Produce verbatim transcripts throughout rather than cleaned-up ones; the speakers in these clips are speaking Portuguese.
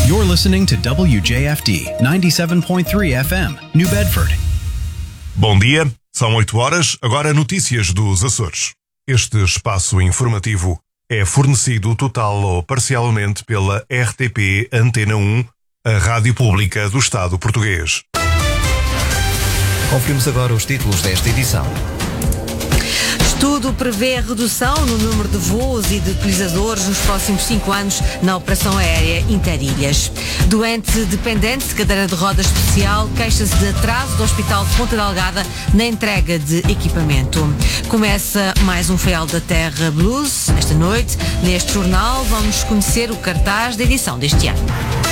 You're listening to W J F D ninety-seven point three F M, New Bedford. Bom dia, são oito horas, agora notícias dos Açores. Este espaço informativo é fornecido total ou parcialmente pela R T P Antena um, a rádio pública do Estado português. Conferimos agora os títulos desta edição. Estudo prevê redução no número de voos e de utilizadores nos próximos cinco anos na operação aérea Interilhas. Doente dependente de cadeira de rodas especial queixa-se de atraso do Hospital de Ponta Delgada na entrega de equipamento. Começa mais um Feial da Terra Blues. Esta noite, neste jornal, vamos conhecer o cartaz da edição deste ano.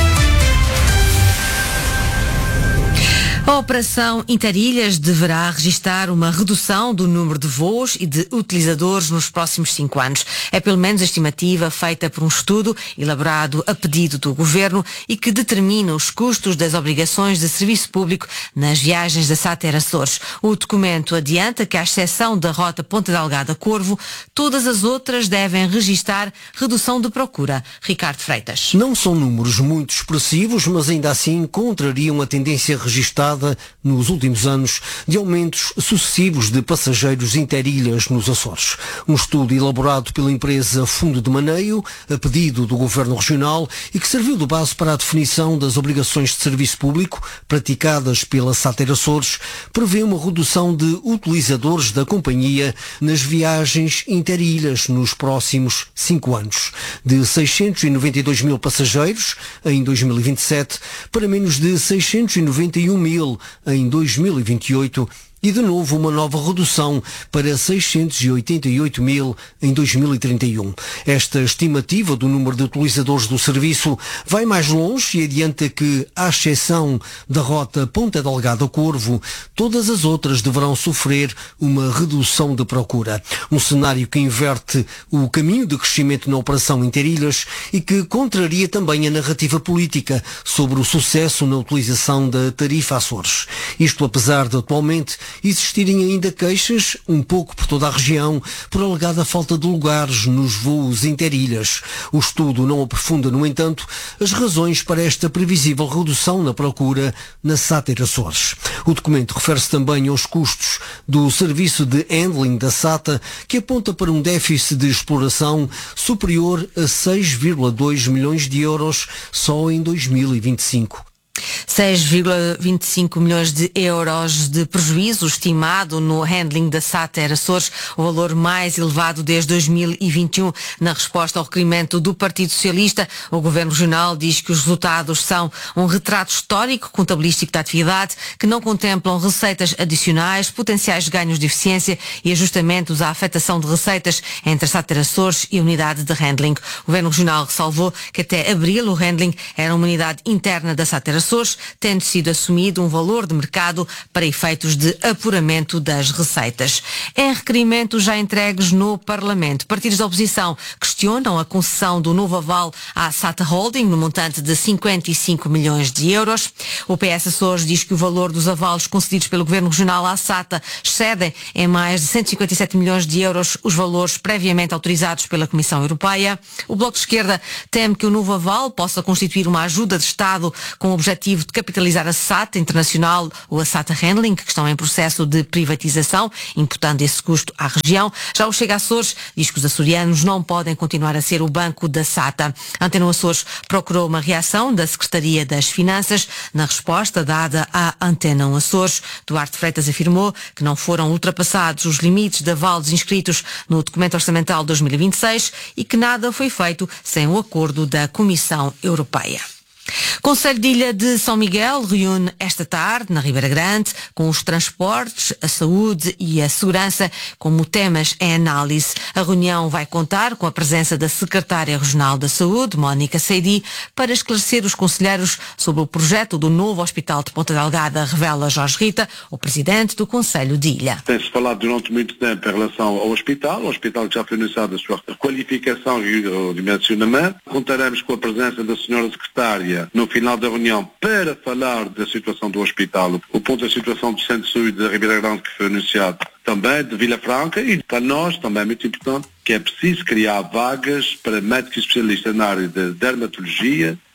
A Operação Interilhas deverá registrar uma redução do número de voos e de utilizadores nos próximos cinco anos. É pelo menos a estimativa feita por um estudo elaborado a pedido do Governo e que determina os custos das obrigações de serviço público nas viagens da SATA Açores. O documento adianta que, à exceção da rota Ponta Delgada-Corvo, todas as outras devem registrar redução de procura. Ricardo Freitas. Não são números muito expressivos, mas ainda assim contrariam a tendência registada nos últimos anos de aumentos sucessivos de passageiros interilhas nos Açores. Um estudo elaborado pela empresa Fundo de Maneio, a pedido do Governo Regional, e que serviu de base para a definição das obrigações de serviço público praticadas pela SATA Açores, prevê uma redução de utilizadores da companhia nas viagens interilhas nos próximos cinco anos, de seiscentos e noventa e dois mil passageiros em dois mil e vinte e sete para menos de seiscentos e noventa e um mil em dois mil e vinte e oito e, de novo, uma nova redução para seiscentos e oitenta e oito mil em dois mil e trinta e um. Esta estimativa do número de utilizadores do serviço vai mais longe e adianta que, à exceção da rota Ponta Delgada-Corvo, todas as outras deverão sofrer uma redução de procura. Um cenário que inverte o caminho de crescimento na Operação Interilhas e que contraria também a narrativa política sobre o sucesso na utilização da tarifa Açores. Isto apesar de, atualmente, existirem ainda queixas, um pouco por toda a região, por alegada falta de lugares nos voos interilhas. O estudo não aprofunda, no entanto, as razões para esta previsível redução na procura na SATA Açores. O documento refere-se também aos custos do serviço de handling da SATA, que aponta para um déficit de exploração superior a seis vírgula dois milhões de euros só em dois mil e vinte e cinco. seis vírgula vinte e cinco milhões de euros de prejuízo estimado no handling da SATA Açores, o valor mais elevado desde dois mil e vinte e um. Na resposta ao requerimento do Partido Socialista, o Governo Regional diz que os resultados são um retrato histórico contabilístico da atividade, que não contemplam receitas adicionais, potenciais ganhos de eficiência e ajustamentos à afetação de receitas entre a SATA Açores e a unidade de handling. O Governo Regional ressalvou que até abril o handling era uma unidade interna da SATA Açores, tendo sido assumido um valor de mercado para efeitos de apuramento das receitas. Em requerimentos já entregues no Parlamento, partidos da oposição questionam a concessão do novo aval à SATA Holding no montante de cinquenta e cinco milhões de euros. O P S Açores diz que o valor dos avalos concedidos pelo Governo Regional à SATA excedem em mais de cento e cinquenta e sete milhões de euros os valores previamente autorizados pela Comissão Europeia. O Bloco de Esquerda teme que o novo aval possa constituir uma ajuda de Estado com o objetivo de capitalizar a SATA Internacional ou a SATA Handling, que estão em processo de privatização, imputando esse custo à região. Já o Chega Açores diz que os açorianos não podem continuar a ser o banco da SATA. A Antena Açores procurou uma reação da Secretaria das Finanças. Na resposta dada à Antena Açores, Duarte Freitas afirmou que não foram ultrapassados os limites de avalos inscritos no documento orçamental dois mil e vinte e seis e que nada foi feito sem o acordo da Comissão Europeia. Conselho de Ilha de São Miguel reúne esta tarde, na Ribeira Grande, com os transportes, a saúde e a segurança como temas em análise. A reunião vai contar com a presença da Secretária Regional da Saúde, Mónica Seidi, para esclarecer os conselheiros sobre o projeto do novo Hospital de Ponta Delgada, revela Jorge Rita, o Presidente do Conselho de Ilha. Tem-se falado durante muito tempo em relação ao hospital, o hospital que já foi anunciado a sua qualificação e o dimensionamento. Contaremos com a presença da Senhora Secretária no final da reunião para falar da situação do hospital, o ponto da situação do Centro de Saúde da Ribeira Grande que foi anunciado também, de Vila Franca, e para nós também é muito importante que é preciso criar vagas para médicos especialistas na área de dermatologia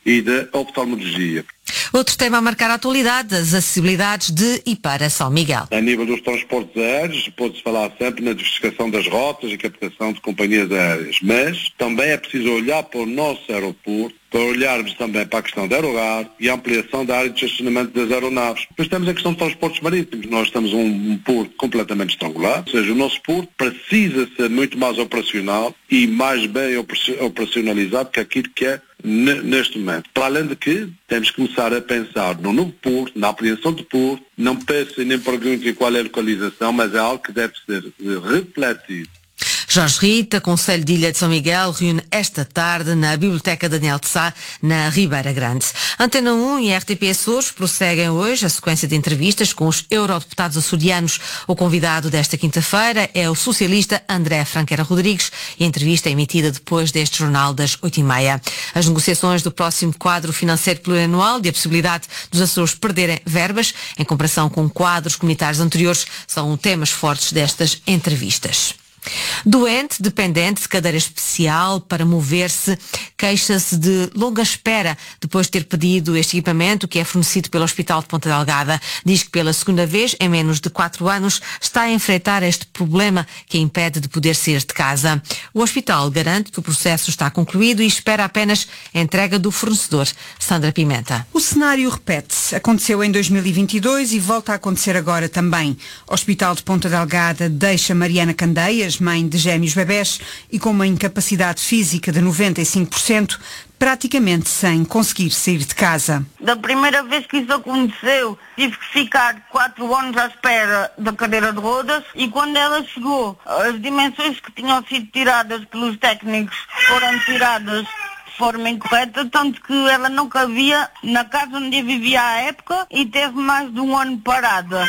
e da oftalmologia. Outro tema a marcar a atualidade, as acessibilidades de e para São Miguel. A nível dos transportes aéreos, pode-se falar sempre na diversificação das rotas e captação de companhias aéreas, mas também é preciso olhar para o nosso aeroporto, para olharmos também para a questão da aerogar e a ampliação da área de estacionamento das aeronaves. Depois temos a questão de transportes marítimos. Nós temos um, um porto completamente estrangulado, ou seja, o nosso porto precisa ser muito mais operacional e mais bem operacionalizado que aquilo que é neste momento. Para além de que temos que começar a pensar no novo porto, na ampliação do porto, não pensem nem perguntem qual é a localização, mas é algo que deve ser refletido. Jorge Rita, Conselho de Ilha de São Miguel, reúne esta tarde na Biblioteca Daniel de Sá, na Ribeira Grande. Antena um e R T P Açores prosseguem hoje a sequência de entrevistas com os eurodeputados açorianos. O convidado desta quinta-feira é o socialista André Franqueira Rodrigues e a entrevista é emitida depois deste jornal das oito e meia. As negociações do próximo quadro financeiro plurianual e a possibilidade dos Açores perderem verbas em comparação com quadros comunitários anteriores são temas fortes destas entrevistas. Doente, dependente de cadeira especial para mover-se, queixa-se de longa espera depois de ter pedido este equipamento que é fornecido pelo Hospital de Ponta Delgada. Diz que pela segunda vez, em menos de quatro anos, está a enfrentar este problema que a impede de poder sair de casa. O hospital garante que o processo está concluído e espera apenas a entrega do fornecedor. Sandra Pimenta. O cenário repete-se. Aconteceu em dois mil e vinte e dois e volta a acontecer agora também. O Hospital de Ponta Delgada deixa Mariana Candeias, mãe de gêmeos bebés e com uma incapacidade física de noventa e cinco por cento, praticamente sem conseguir sair de casa. Da primeira vez que isso aconteceu, tive que ficar quatro anos à espera da cadeira de rodas e quando ela chegou, as dimensões que tinham sido tiradas pelos técnicos foram tiradas de forma incorreta, tanto que ela não cabia na casa onde eu vivia à época e teve mais de um ano parada.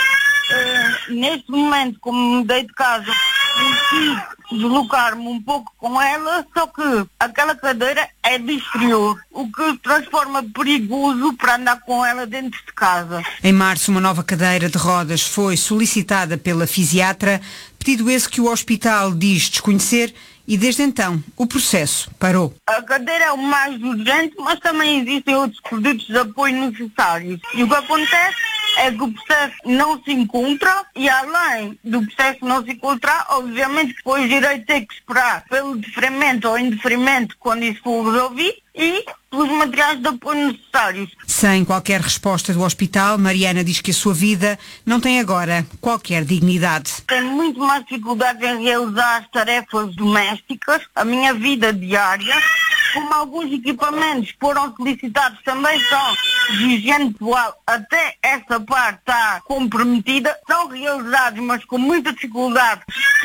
Uh, neste momento, como mudei de casa, consegui deslocar-me um pouco com ela, só que aquela cadeira é de exterior, o que transforma perigoso para andar com ela dentro de casa. Em março, uma nova cadeira de rodas foi solicitada pela fisiatra, pedido esse que o hospital diz desconhecer e desde então o processo parou. A cadeira é o mais urgente, mas também existem outros produtos de apoio necessários. E o que acontece é que o processo não se encontra e além do processo não se encontrar, obviamente depois irei ter que esperar pelo deferimento ou indeferimento quando isso for resolvido e pelos materiais de apoio necessários. Sem qualquer resposta do hospital, Mariana diz que a sua vida não tem agora qualquer dignidade. Tenho muito mais dificuldade em realizar as tarefas domésticas, a minha vida diária, como alguns equipamentos que foram solicitados também são de higiene pessoal, até essa parte está comprometida, são realizados, mas com muita dificuldade,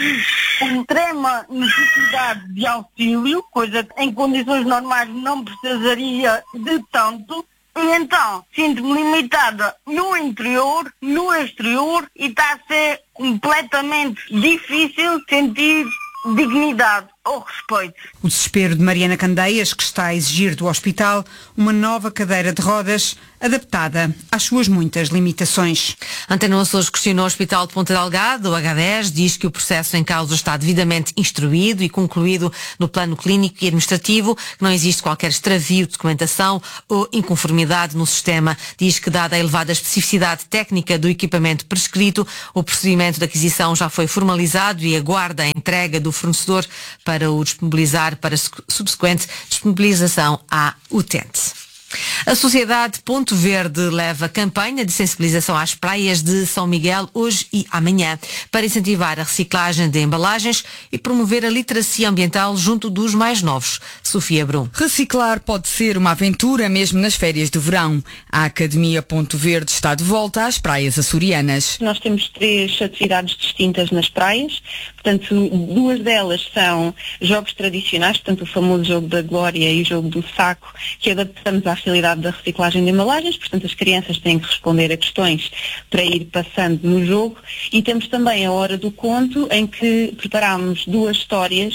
com extrema necessidade de auxílio, coisa que em condições normais não precisaria de tanto. E então, sinto-me limitada no interior, no exterior, e está a ser completamente difícil sentir dignidade ou respeito. O desespero de Mariana Candeias, que está a exigir do hospital uma nova cadeira de rodas adaptada às suas muitas limitações. Antena Açores questionou o Hospital de Ponta Delgada, o H dez, diz que o processo em causa está devidamente instruído e concluído no plano clínico e administrativo, que não existe qualquer extravio de documentação ou inconformidade no sistema. Diz que, dada a elevada especificidade técnica do equipamento prescrito, o procedimento de aquisição já foi formalizado e aguarda a entrega do fornecedor para o disponibilizar para subsequente disponibilização à utente. A Sociedade Ponto Verde leva campanha de sensibilização às praias de São Miguel hoje e amanhã para incentivar a reciclagem de embalagens e promover a literacia ambiental junto dos mais novos. Sofia Brum. Reciclar pode ser uma aventura mesmo nas férias de verão. A Academia Ponto Verde está de volta às praias açorianas. Nós temos três atividades distintas nas praias, portanto duas delas são jogos tradicionais, portanto o famoso jogo da glória e o jogo do saco, que adaptamos à realidade da reciclagem de embalagens, portanto as crianças têm que responder a questões para ir passando no jogo, e temos também a hora do conto, em que preparamos duas histórias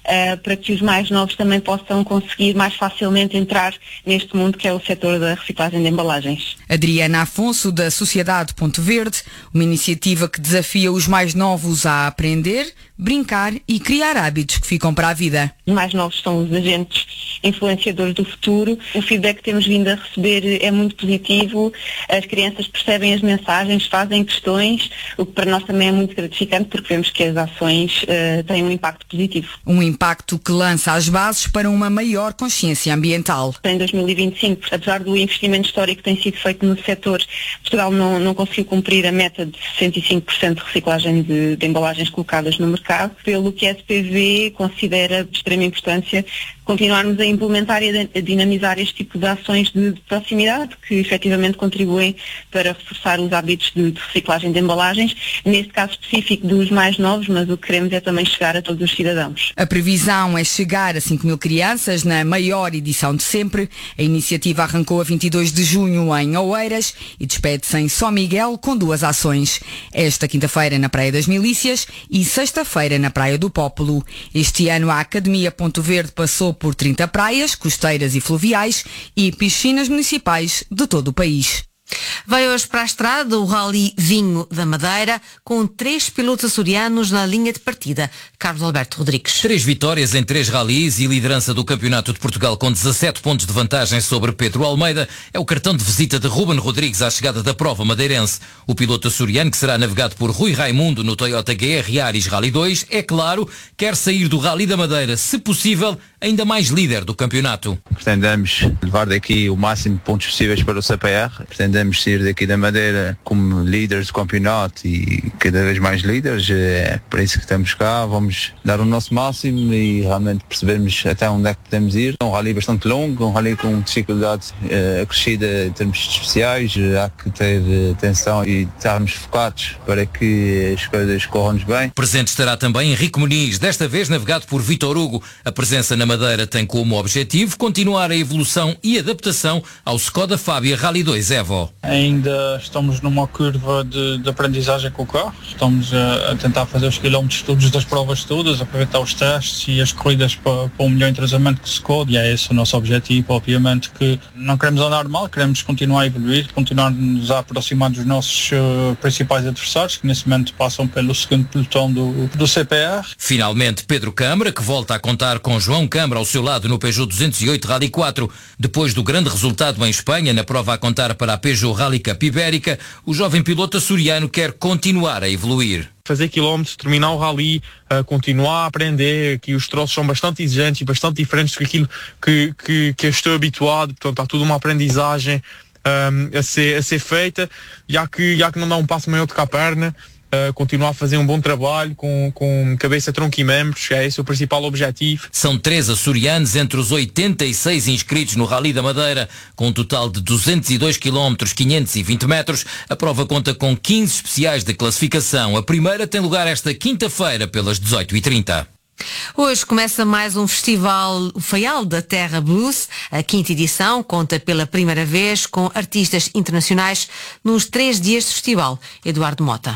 uh, para que os mais novos também possam conseguir mais facilmente entrar neste mundo que é o setor da reciclagem de embalagens. Adriana Afonso, da Sociedade Ponto Verde, uma iniciativa que desafia os mais novos a aprender, brincar e criar hábitos que ficam para a vida. Os mais novos são os agentes influenciadores do futuro. O feedback que temos vindo a receber é muito positivo. As crianças percebem as mensagens, fazem questões, o que para nós também é muito gratificante porque vemos que as ações uh, têm um impacto positivo. Um impacto que lança as bases para uma maior consciência ambiental. Em dois mil e vinte e cinco, apesar do investimento histórico que tem sido feito no setor, Portugal não, não conseguiu cumprir a meta de sessenta e cinco por cento de reciclagem de, de embalagens colocadas no mercado, pelo que a S P V considera de extrema importância continuarmos a implementar e a dinamizar este tipo de ações de, de proximidade que efetivamente contribuem para reforçar os hábitos de, de reciclagem de embalagens, neste caso específico dos mais novos, mas o que queremos é também chegar a todos os cidadãos. A previsão é chegar a cinco mil crianças na maior edição de sempre. A iniciativa arrancou a vinte e dois de junho em Oeiras e despede-se em São Miguel com duas ações. Esta quinta-feira na Praia das Milícias e sexta-feira na Praia do Pópulo. Este ano a Academia Ponto Verde passou por trinta praias, costeiras e fluviais e piscinas municipais de todo o país. Vai hoje para a estrada o Rally Vinho da Madeira, com três pilotos açorianos na linha de partida. Carlos Alberto Rodrigues. Três vitórias em três rallies e liderança do Campeonato de Portugal com dezassete pontos de vantagem sobre Pedro Almeida é o cartão de visita de Ruben Rodrigues à chegada da prova madeirense. O piloto açoriano, que será navegado por Rui Raimundo no Toyota G R Yaris Rally dois, é claro, quer sair do Rally da Madeira, se possível, ainda mais líder do campeonato. Pretendemos levar daqui o máximo de pontos possíveis para o C P R. Pretendemos sair daqui da Madeira como líderes do campeonato e cada vez mais líderes. É para isso que estamos cá. Vamos dar o nosso máximo e realmente percebermos até onde é que podemos ir. É um rally bastante longo, um rally com dificuldade uh, acrescida em termos especiais. Há que ter atenção e estarmos focados para que as coisas corram-nos bem. Presente estará também Henrique Muniz, desta vez navegado por Vítor Hugo. A presença na Madeira tem como objetivo continuar a evolução e adaptação ao Skoda Fabia Rally dois Evo. Ainda estamos numa curva de, de aprendizagem com o carro. Estamos a, a tentar fazer os quilómetros todos das provas todas, aproveitar os testes e as corridas para, para o melhor entrosamento com o Skoda. E é esse o nosso objetivo. Obviamente que não queremos andar mal, queremos continuar a evoluir, continuar-nos a aproximar dos nossos uh, principais adversários, que nesse momento passam pelo segundo pelotão do, do C P R. Finalmente, Pedro Câmara, que volta a contar com João Câmara ao seu lado no Peugeot duzentos e oito Rally quatro. Depois do grande resultado em Espanha, na prova a contar para a Peugeot Rally Cup Ibérica, o jovem piloto açoriano quer continuar a evoluir. Fazer quilómetros, terminar o rally, uh, continuar a aprender, que os troços são bastante exigentes e bastante diferentes do que, que, que eu estou habituado, portanto há tudo uma aprendizagem um, a, ser, a ser feita, já que, já que não dá um passo maior do que a perna. Uh, continuar a fazer um bom trabalho com, com cabeça, tronco e membros, é esse o principal objetivo. São três açorianos entre os oitenta e seis inscritos no Rally da Madeira, com um total de duzentos e dois quilómetros, quinhentos e vinte metros. A prova conta com quinze especiais de classificação. A primeira tem lugar esta quinta-feira pelas dezoito e trinta. Hoje começa mais um festival, o Faial da Terra Blues. A quinta edição conta pela primeira vez com artistas internacionais nos três dias de festival. Eduardo Mota.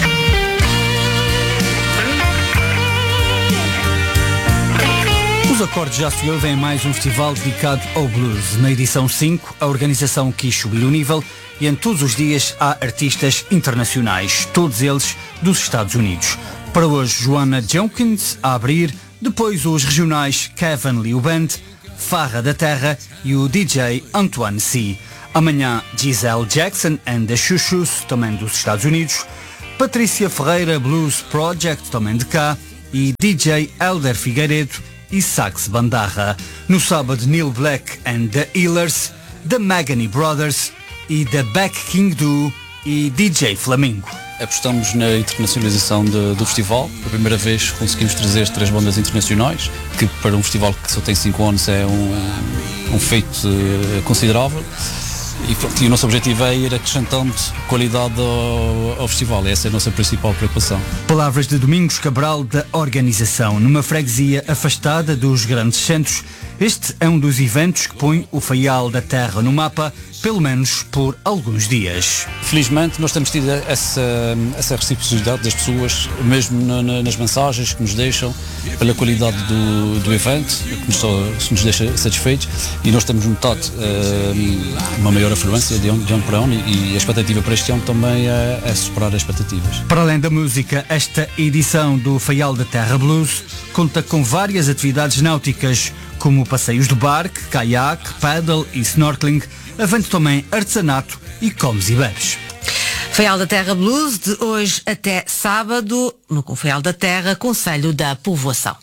Os acordes já se ouvem em mais um festival dedicado ao blues. Na edição cinco, a organização quis subir o nível e em todos os dias há artistas internacionais, todos eles dos Estados Unidos. Para hoje, Joanna Jenkins a abrir, depois os regionais Kevin Liu Band, Farra da Terra e o D J Antoine C. Amanhã, Giselle Jackson and the Chuchus, também dos Estados Unidos, Patrícia Ferreira Blues Project, também de cá, e D J Elder Figueiredo e Sax Bandarra. No sábado, Neil Black and the Healers, The Magany Brothers e The Back King Duo e D J Flamingo. Apostamos na internacionalização de, do festival. Pela primeira vez conseguimos trazer três bandas internacionais, que para um festival que só tem cinco anos é um, um feito uh, considerável. E, pronto, e o nosso objetivo é ir acrescentando qualidade ao, ao festival. Essa é a nossa principal preocupação. Palavras de Domingos Cabral, da organização. Numa freguesia afastada dos grandes centros, Este é um dos eventos que põe o Faial da Terra no mapa, pelo menos por alguns dias. Felizmente nós temos tido essa, essa reciprocidade das pessoas, mesmo na, na, nas mensagens que nos deixam, pela qualidade do, do evento, que nos, só, nos deixa satisfeitos, e nós temos notado uh, uma maior afluência de ano, de ano para ano, e, e a expectativa para este ano também é, é superar as expectativas. Para além da música, esta edição do Faial da Terra Blues conta com várias atividades náuticas, como passeios de barco, caiaque, paddle e snorkeling, havendo também artesanato e comes e bebes. Faial da Terra Blues, de hoje até sábado, no Faial da Terra, Conselho da Povoação.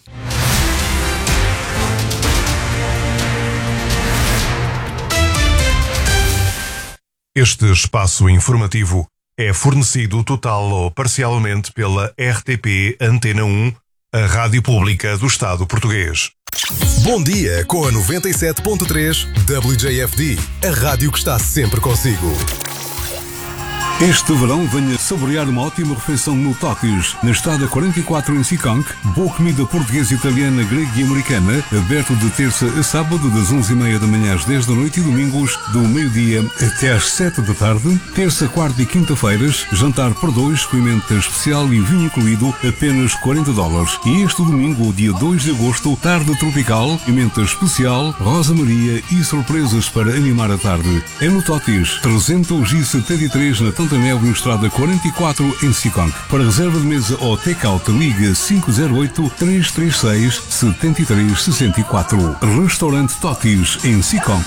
Este espaço informativo é fornecido total ou parcialmente pela R T P Antena um, a rádio pública do Estado português. Bom dia com a noventa e sete ponto três W J F D, a rádio que está sempre consigo. Este verão venha saborear uma ótima refeição no Totis, na estrada quarenta e quatro em Siconc. Boa comida portuguesa, italiana, grega e americana, aberto de terça a sábado das onze e meia da manhã às dez da noite e domingos do meio-dia até às sete da tarde. Terça, quarta e quinta-feiras, jantar por dois, com emenda especial e vinho incluído, apenas quarenta dólares. E este domingo, dia dois de agosto, tarde tropical, emenda especial, Rosa Maria e surpresas para animar a tarde. É no Totis, trezentos e setenta e três na Tanta Neve, na estrada quarenta e quatro em Siconc. Para reserva de mesa ou take-out, liga cinco zero oito, três três seis, sete três seis quatro. Restaurante Totis, em Siconc.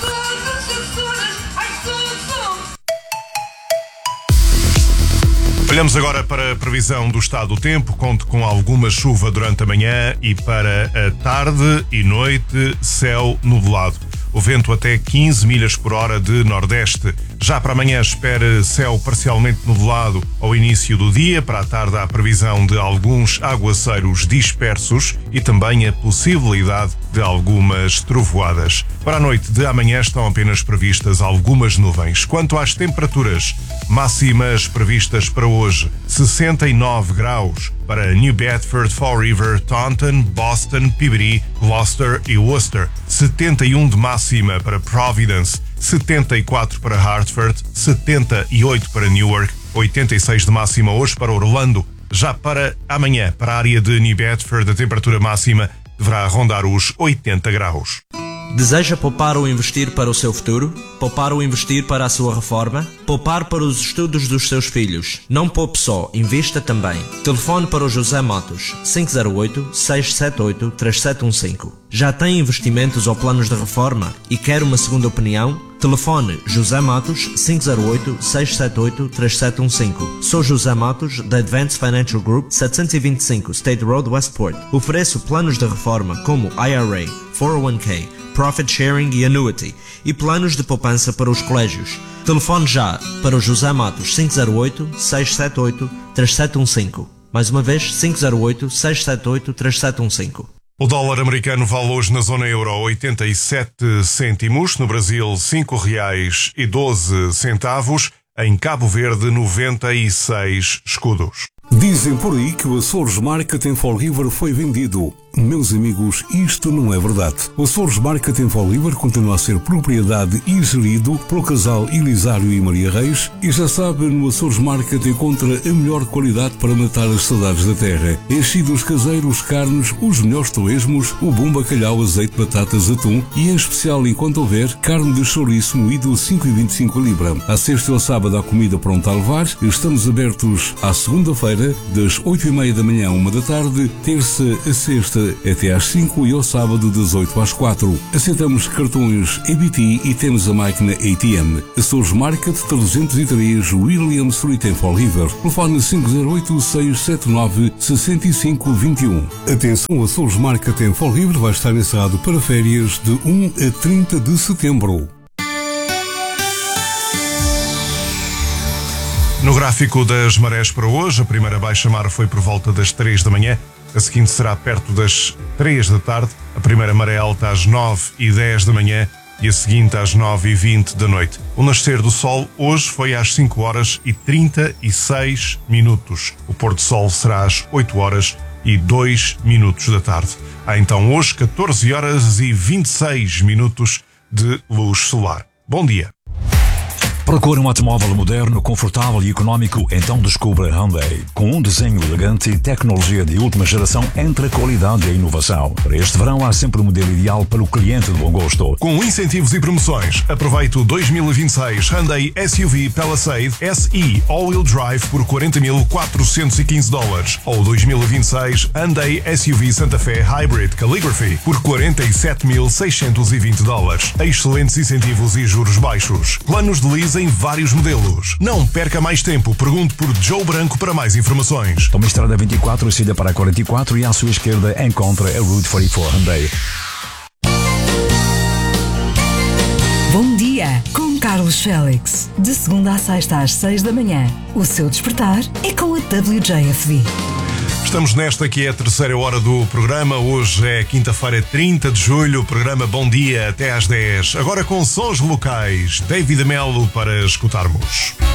Olhamos agora para a previsão do estado do tempo. Conte com alguma chuva durante a manhã e para a tarde e noite, céu nublado. O vento até quinze milhas por hora de nordeste. Já para amanhã espere céu parcialmente nublado ao início do dia. Para a tarde há a previsão de alguns aguaceiros dispersos e também a possibilidade de algumas trovoadas. Para a noite de amanhã estão apenas previstas algumas nuvens. Quanto às temperaturas, máximas previstas para hoje, sessenta e nove graus para New Bedford, Fall River, Taunton, Boston, Peabody, Gloucester e Worcester. setenta e um de máxima para Providence, setenta e quatro para Hartford, setenta e oito para Newark, oitenta e seis de máxima hoje para Orlando. Já para amanhã, para a área de New Bedford, a temperatura máxima deverá rondar os oitenta graus. Deseja poupar ou investir para o seu futuro? Poupar ou investir para a sua reforma? Poupar para os estudos dos seus filhos? Não poupe só, invista também. Telefone para o José Matos, cinco zero oito, seis sete oito, três sete um cinco. Já tem investimentos ou planos de reforma e quer uma segunda opinião? Telefone José Matos, cinco zero oito, seis sete oito, três sete um cinco. Sou José Matos, da Advanced Financial Group, setecentos e vinte e cinco State Road, Westport. Ofereço planos de reforma como I R A, quatro oh um K, Profit Sharing e Annuity e planos de poupança para os colégios. Telefone já para o José Matos, cinco zero oito, seis sete oito, três sete um cinco. Mais uma vez, cinco zero oito, seis sete oito, três sete um cinco. O dólar americano vale hoje na zona euro oitenta e sete cêntimos, no Brasil cinco reais e doze centavos, em Cabo Verde noventa e seis escudos. Dizem por aí que o Açores Market em Fall River foi vendido. Meus amigos, isto não é verdade. O Açores Market em Fall River continua a ser propriedade e gerido pelo casal Elisário e Maria Reis, e já sabe, no Açores Market encontra a melhor qualidade para matar as saudades da terra. Enchidos caseiros, carnes, os melhores torresmos, o bom bacalhau, azeite, batatas, atum e, em especial, enquanto houver, carne de chouriço moído cinco e vinte e cinco a libra. À sexta e ao sábado há comida pronta a levar. Estamos abertos à segunda-feira, das oito e meia da manhã à uma da tarde, terça a sexta até às cinco e ao sábado das oito às quatro. Aceitamos cartões E B T e temos a máquina A T M. Açores Market trezentos e três William Street em Fall River. Telefone cinco zero oito, seis sete nove, seis cinco dois um. Atenção, o Açores Market em Fall River vai estar encerrado para férias de um a trinta de setembro. No gráfico das marés para hoje, a primeira baixa-mar foi por volta das três da manhã, a seguinte será perto das três da tarde, a primeira maré alta às nove e dez da manhã e a seguinte às nove e vinte da noite. O nascer do sol hoje foi às cinco horas e trinta e seis minutos. O pôr do sol será às oito horas e dois minutos da tarde. Há então hoje catorze horas e vinte e seis minutos de luz solar. Bom dia. Procura um automóvel moderno, confortável e económico? Então descubra Hyundai. Com um desenho elegante e tecnologia de última geração entre a qualidade e a inovação. Para este verão há sempre o modelo ideal para o cliente de bom gosto. Com incentivos e promoções, aproveite o dois mil e vinte e seis Hyundai S U V Palisade S E All-Wheel Drive por quarenta mil quatrocentos e quinze dólares ou dois mil e vinte e seis Hyundai S U V Santa Fe Hybrid Calligraphy por quarenta e sete mil seiscentos e vinte dólares. Excelentes incentivos e juros baixos. Planos de lease em vários modelos. Não perca mais tempo. Pergunte por Joe Branco para mais informações. Toma a estrada vinte e quatro, saída para a quarenta e quatro e à sua esquerda encontra a Route quarenta e quatro Hyundai. Bom dia com Carlos Félix. De segunda à sexta às seis da manhã. O seu despertar é com a W J F D. Estamos nesta que é a terceira hora do programa. Hoje é quinta-feira, trinta de julho. O programa Bom Dia até às dez. Agora com sons locais. David Melo para escutarmos.